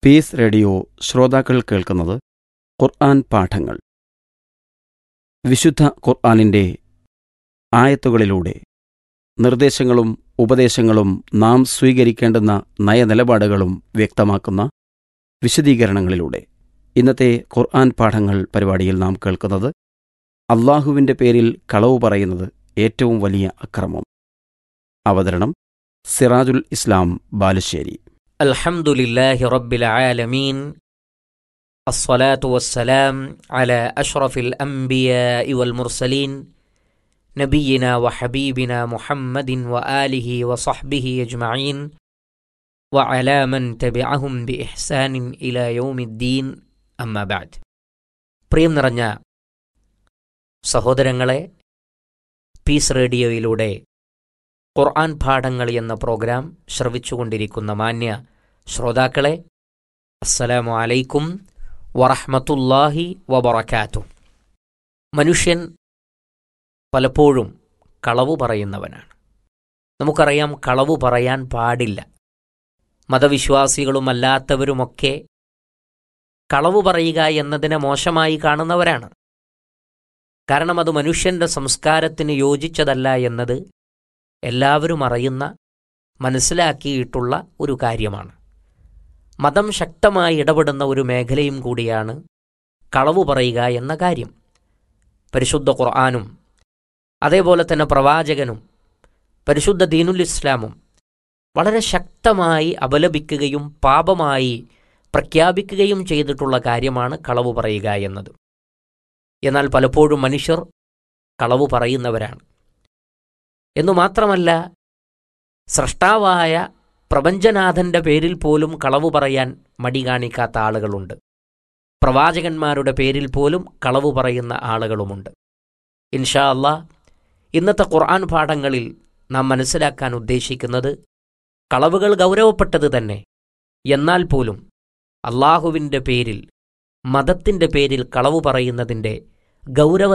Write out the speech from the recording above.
Piece radio ശ്രോതാക്കൾ കേൾക്കുന്നത് ഖുർആൻ പാഠങ്ങൾ. വിശുദ്ധ ഖുർആനിൻ്റെ ആയത്തുകളിലൂടെ നിർദ്ദേശങ്ങളും ഉപദേശങ്ങളും നാം സ്വീകരിക്കേണ്ടുന്ന നയനിലപാടുകളും വ്യക്തമാക്കുന്ന വിശദീകരണങ്ങളിലൂടെ ഇന്നത്തെ ഖുർആൻ പാഠങ്ങൾ പരിപാടിയിൽ നാം കേൾക്കുന്നത് അള്ളാഹുവിൻ്റെ പേരിൽ കളവ് പറയുന്നത് ഏറ്റവും വലിയ അക്രമം. അവതരണം സിറാജുൽ ഇസ്ലാം ബാലുശ്ശേരി. അൽഹംദുലില്ലാഹി റബ്ബിൽ ആലമീൻ. അസ്സലാത്തു വസ്സലാം അലാ അഷ്റഫിൽ അംബിയാഇ വൽ മുർസലീൻ നബിയിനാ വഹബീബിനാ മുഹമ്മദിൻ വആലിഹി വസഹ്ബിഹി അജ്മഈൻ വഅലാ മൻ തബിഅഹും ബിഇഹ്സാനിൻ ഇലാ യൗമിദ്ദീൻ. അമ്മാ ബഅദ്. പ്രിയം നിറഞ്ഞ സഹോദരങ്ങളെ, പീസ് റേഡിയോയിലൂടെ ഖുർആൻ പാഠങ്ങൾ എന്ന പ്രോഗ്രാം ശ്രവിച്ചുകൊണ്ടിരിക്കുന്ന മാന്യ ശ്രോതാക്കളെ, അസ്സലാമു അലൈക്കും വറഹ്മത്തുള്ളാഹി വബറകാതുഹു. മനുഷ്യൻ പലപ്പോഴും കളവു പറയുന്നവനാണ്. നമുക്കറിയാം, കളവു പറയാൻ പാടില്ല. മതവിശ്വാസികളുമല്ലാത്തവരുമൊക്കെ കളവു പറയുക എന്നതിനെ മോശമായി കാണുന്നവരാണ്. കാരണം അത് മനുഷ്യൻ്റെ സംസ്കാരത്തിന് യോജിച്ചതല്ല എന്നത് എല്ലാവരും അറിയുന്ന, മനസ്സിലാക്കിയിട്ടുള്ള ഒരു കാര്യമാണ്. മതം ശക്തമായി ഇടപെടുന്ന ഒരു മേഖലയും കൂടിയാണ് കളവു പറയുക എന്ന കാര്യം. പരിശുദ്ധ ഖുർആനും അതേപോലെ തന്നെ പ്രവാചകനും പരിശുദ്ധ ദീനുൽ ഇസ്ലാമും വളരെ ശക്തമായി അപലപിക്കുകയും പാപമായി പ്രഖ്യാപിക്കുകയും ചെയ്തിട്ടുള്ള കാര്യമാണ് കളവു പറയുക എന്നത്. എന്നാൽ പലപ്പോഴും മനുഷ്യർ കളവു പറയുന്നവരാണ്. എന്നു മാത്രമല്ല, സ്രഷ്ടാവായ പ്രപഞ്ചനാഥൻ്റെ പേരിൽ പോലും കളവു പറയാൻ മടി കാണിക്കാത്ത ആളുകളുണ്ട്. പ്രവാചകന്മാരുടെ പേരിൽ പോലും കളവു പറയുന്ന ആളുകളുമുണ്ട്. ഇൻഷാ അല്ലാഹ്, ഇന്നത്തെ ഖുർആൻ പാഠങ്ങളിൽ നാം മനസ്സിലാക്കാൻ ഉദ്ദേശിക്കുന്നത് കളവുകൾ ഗൗരവപ്പെട്ടത് തന്നെ. എന്നാൽ പോലും അള്ളാഹുവിൻ്റെ പേരിൽ, മതത്തിൻ്റെ പേരിൽ കളവു പറയുന്നതിൻ്റെ ഗൗരവ